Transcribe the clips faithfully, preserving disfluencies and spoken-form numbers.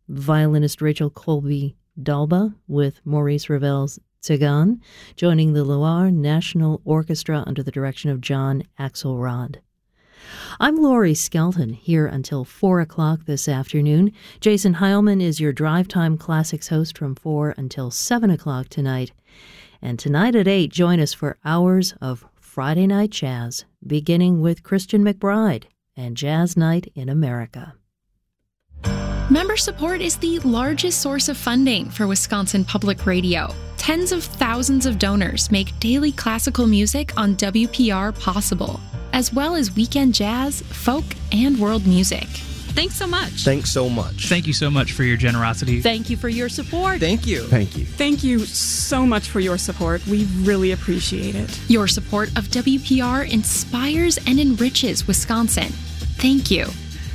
violinist Rachel Colby-Dalba with Maurice Ravel's Tzigan, joining the Loire National Orchestra under the direction of John Axelrod. I'm Laurie Skelton, here until four o'clock this afternoon. Jason Heilman is your Drive Time Classics host from four until seven o'clock tonight. And tonight at eight, join us for hours of Friday Night Jazz, beginning with Christian McBride and Jazz Night in America. Member support is the largest source of funding for Wisconsin Public Radio. Tens of thousands of donors make daily classical music on W P R possible, as well as weekend jazz, folk, and world music. Thanks so much. Thanks so much. Thank you so much for your generosity. Thank you for your support. Thank you. Thank you. Thank you so much for your support. We really appreciate it. Your support of W P R inspires and enriches Wisconsin. Thank you.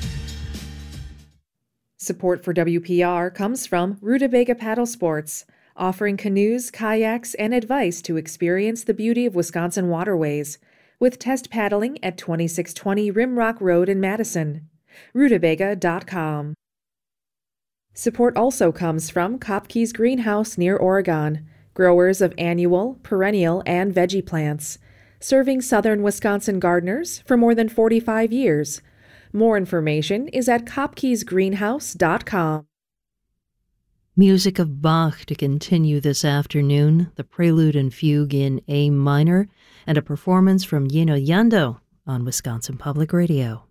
Support for W P R comes from Rutabaga Paddle Sports, offering canoes, kayaks, and advice to experience the beauty of Wisconsin waterways, with test paddling at twenty-six twenty Rimrock Road in Madison. Rutabaga dot com. Support also comes from Kopke's Greenhouse near Oregon, growers of annual, perennial, and veggie plants, serving southern Wisconsin gardeners for more than forty-five years. More information is at kopkes greenhouse dot com. Music of Bach to continue this afternoon, the Prelude and Fugue in A minor, and a performance from Yino Yando on Wisconsin Public Radio.